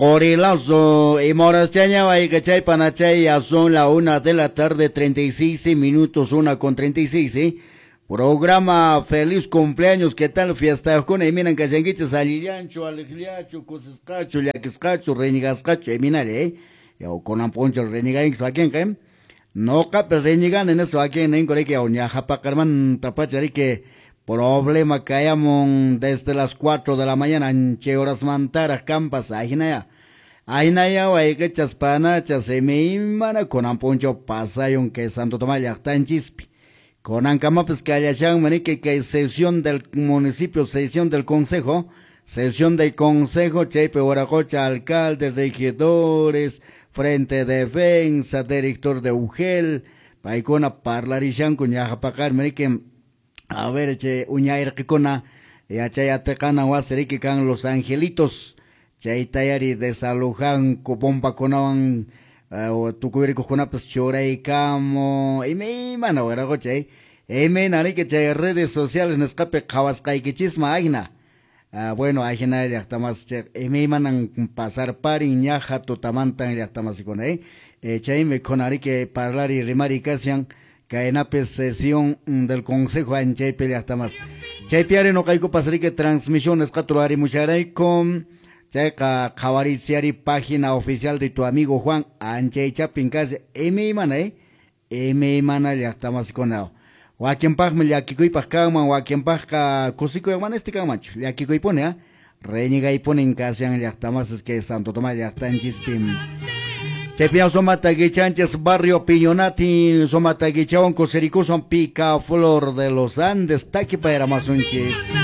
Corilazo y Morasteña Baicachay Panachay, ya son la 1 de la tarde, 36 minutos, 1:36, ¿sí? Programa Feliz Cumpleaños, ¿qué tal? Fiesta con Eminan Casanguiches, Salillancho, Alegriacho, Cosescacho, Yaquiscacho, Renigascacho, Eminale, o con Amponcho, Renigan, Saquen, no capes Renigan en eso aquí en Encoreque, o Ñajapacarman, Tapachari, que problema que hayamos desde las 4 de la mañana, en che horas mantaras, campas, Ainaya, que chaspana, chasemimana, con Amponcho, Pasayon, que Santo Tomás, Yachtan Chispi. Con Ancama Pescayachán, manique que sesión del municipio, sesión del consejo, Chepe Huaracocha, alcalde, regidores, frente de defensa, director de UGEL, paicona parlarishan con yajapacar, manique, a ver, che, uñair que cona, achayatecana waserique can Los Angelitos, Chaitayari desalojan, copompa conaban, o tucuirico con apes choray camo y me mano era coche me nani que chay redes sociales en escape kawaskai que chisma aina bueno ajena ya estamos me manan pasar par ñaja totamantan ya estamos con chay me conari que hablar y rimar y casian que en apes sesión del consejo en chay pelea estamos chay piare no caigo pasar que transmisión escatulari mucharay con Checa Javariciari, página oficial de tu amigo Juan Anche Chapincas, mana ya estamos con él. Joaquín Pajme, ya Kikui Pajkama, Joaquín Pajka, Cosico de este Camacho, ya Kikui pone, Reniga y pone en casa, ya estamos, es que Santo Tomás ya está en Chispim. Chepia Somataguichanches, barrio Piñonati, Somataguichón, Coserico, son pica, flor de los Andes, Taqui para Mazunchis.